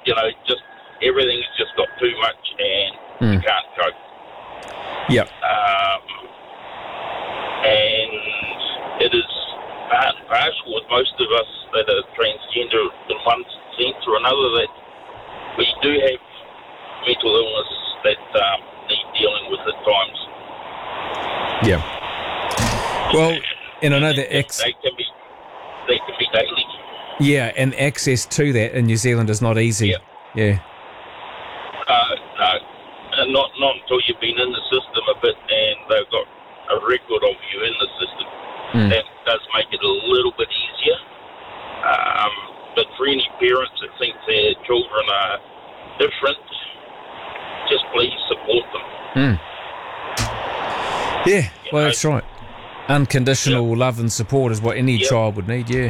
just everything's just got too much and you can't cope. Yep. And it is part and parcel with most of us that are transgender in one sense or another, that we do have mental illness that need dealing with at times. Yeah. Well, and I know that they can be daily. Yeah, and access to that in New Zealand is not easy. Yeah. No. And not until you've been in the system a bit and they've got a record of you in the system. That does make it a little bit easier. But for any parents that think their children are different, just please support them. Yeah, well, that's right. Unconditional love and support is what any child would need, Yep.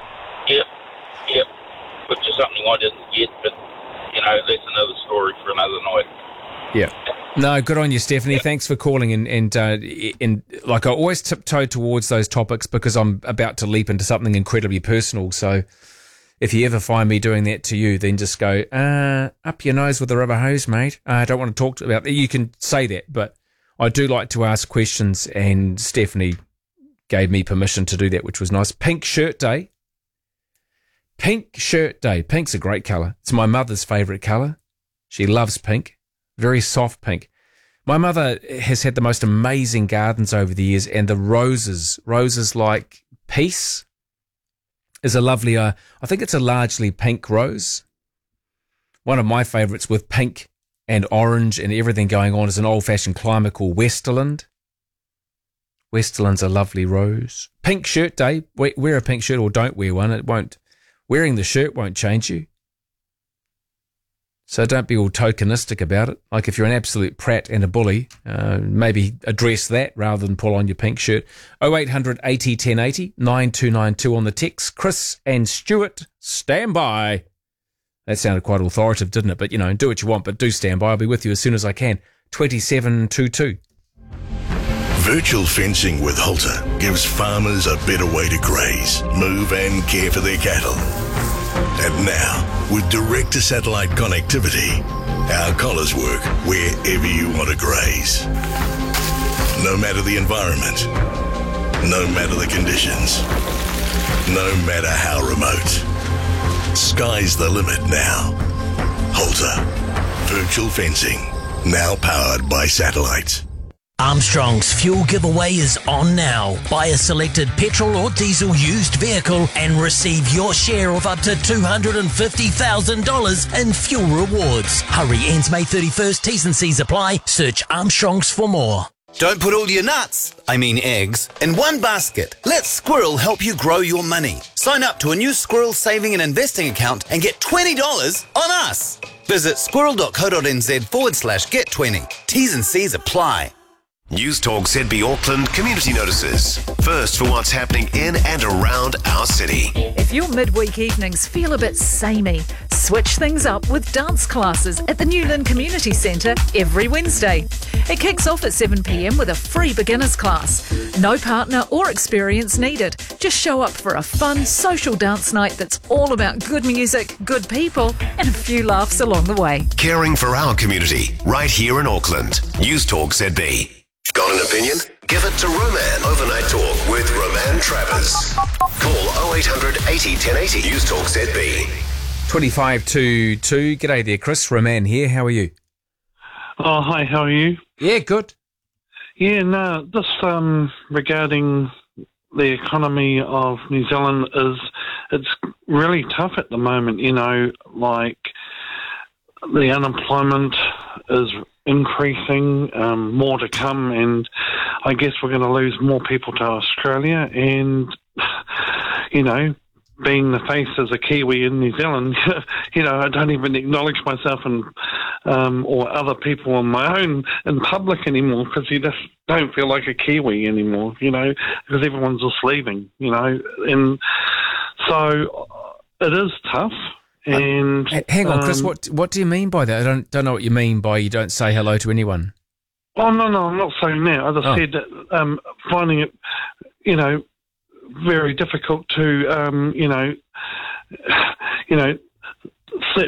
Which is something I didn't get, but, that's another story for another night. Yeah. No, good on you, Stephanie. Thanks for calling. And like, I always tiptoe towards those topics because I'm about to leap into something incredibly personal. So if you ever find me doing that to you, then just go, up your nose with a rubber hose, mate. I don't want to talk about that. You can say that, but I do like to ask questions, and Stephanie gave me permission to do that, which was nice. Pink shirt day. Pink shirt day. Pink's a great colour. It's my mother's favourite colour. She loves pink. Very soft pink. My mother has had the most amazing gardens over the years, and the roses like peace, is a lovely, I think it's a largely pink rose. One of my favourites with pink and orange and everything going on is an old-fashioned climber called Westerland. Westerland's a lovely rose. Pink shirt day. Wear a pink shirt or don't wear one. Wearing the shirt won't change you. So don't be all tokenistic about it. Like if you're an absolute prat and a bully, maybe address that rather than pull on your pink shirt. 0800 80 1080 9292 on the text. Chris and Stuart, stand by. That sounded quite authoritative, didn't it? But, do what you want, but do stand by. I'll be with you as soon as I can. 2722. Virtual fencing with Halter gives farmers a better way to graze, move and care for their cattle. And now, with direct-to-satellite connectivity, our collars work wherever you want to graze. No matter the environment, no matter the conditions, no matter how remote. Sky's the limit now. Halter. Virtual fencing. Now powered by satellite. Armstrong's fuel giveaway is on now. Buy a selected petrol or diesel used vehicle and receive your share of up to $250,000 in fuel rewards. Hurry, ends May 31st. T's and C's apply. Search Armstrong's for more. Don't put all your eggs, in one basket. Let Squirrel help you grow your money. Sign up to a new Squirrel saving and investing account and get $20 on us. Visit squirrel.co.nz/get20. T's and C's apply. News Talk ZB Auckland community notices. First for what's happening in and around our city. If your midweek evenings feel a bit samey, switch things up with dance classes at the Newland Community Centre every Wednesday. It kicks off at 7 p.m. with a free beginners class. No partner or experience needed. Just show up for a fun social dance night that's all about good music, good people, and a few laughs along the way. Caring for our community, right here in Auckland. News Talk ZB. Got an opinion? Give it to Roman. Overnight Talk with Roman Travers. Call 0800 80 1080. News Talk ZB. 2522. G'day there, Chris. Roman here. How are you? Oh, hi. How are you? Yeah, good. Yeah, no, this regarding the economy of New Zealand it's really tough at the moment, like the unemployment is increasing, more to come, and I guess we're going to lose more people to Australia. And, being the face as a Kiwi in New Zealand, I don't even acknowledge myself and or other people on my own in public anymore because you just don't feel like a Kiwi anymore, because everyone's just leaving, and so it is tough. And hang on, Chris. What do you mean by that? I don't know what you mean by you don't say hello to anyone. Oh no, I'm not saying that. I just said that finding it, very difficult to,